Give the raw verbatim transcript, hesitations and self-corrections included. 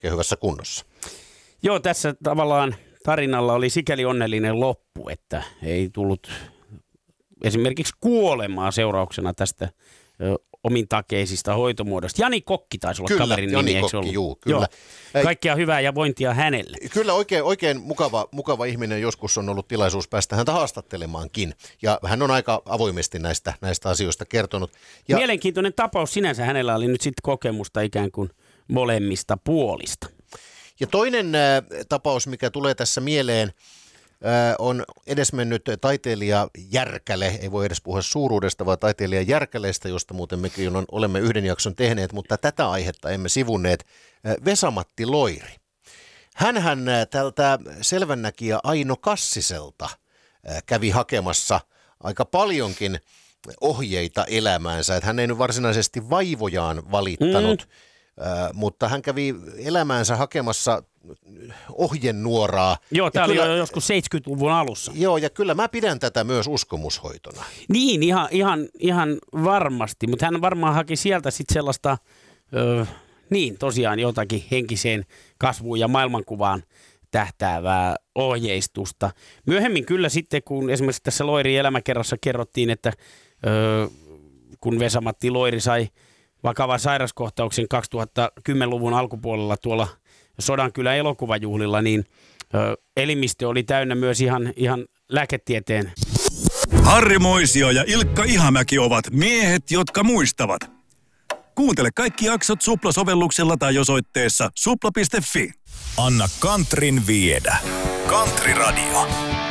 oikein hyvässä kunnossa. Joo, tässä tavallaan tarinalla oli sikäli onnellinen loppu, että ei tullut esimerkiksi kuolemaa seurauksena tästä ö, omintakeisista hoitomuodosta. Jani Kokki taisi olla kyllä, kaverin Jani nimi, eikö Kokki, ollut? juu, kyllä. Joo. Kaikkea hyvää ja vointia hänelle. Kyllä oikein, oikein mukava, mukava ihminen, joskus on ollut tilaisuus päästä häntä haastattelemaankin. Ja hän on aika avoimesti näistä, näistä asioista kertonut. Ja mielenkiintoinen tapaus sinänsä, hänellä oli nyt sitten kokemusta ikään kuin molemmista puolista. Ja toinen äh, tapaus, mikä tulee tässä mieleen, äh, on edesmennyt taiteilija Järkäle. Ei voi edes puhua suuruudesta, vaan taiteilija Järkäleestä, josta muuten mekin on, olemme yhden jakson tehneet, mutta tätä aihetta emme sivunneet. Äh, Vesa-Matti Loiri. Hänhän äh, tältä selvännäkijä Aino Kassiselta äh, kävi hakemassa aika paljonkin ohjeita elämäänsä. Että hän ei nyt varsinaisesti vaivojaan valittanut, mm. Uh, mutta hän kävi elämäänsä hakemassa ohjenuoraa. Joo, tämä oli kyllä, jo joskus seitsemänkymmentäluvun alussa. Joo, ja kyllä mä pidän tätä myös uskomushoitona. Niin, ihan, ihan, ihan varmasti, mutta hän varmaan haki sieltä sitten sellaista, ö, niin tosiaan jotakin henkiseen kasvuun ja maailmankuvaan tähtäävää ohjeistusta. Myöhemmin kyllä sitten, kun esimerkiksi tässä Loirin elämäkerrassa kerrottiin, että ö, kun Vesa-Matti Loiri sai vakavan sairaskohtauksen kaksituhattakymmenluvun alkupuolella tuolla Sodankylän elokuvajuhlilla, niin ö, elimistö oli täynnä myös ihan, ihan lääketieteen. Harri Moisio ja Ilkka Ihamäki ovat miehet, jotka muistavat. Kuuntele kaikki jaksot Supla-sovelluksella tai osoitteessa supla piste fi. Anna Kantrin viedä. Country Radio.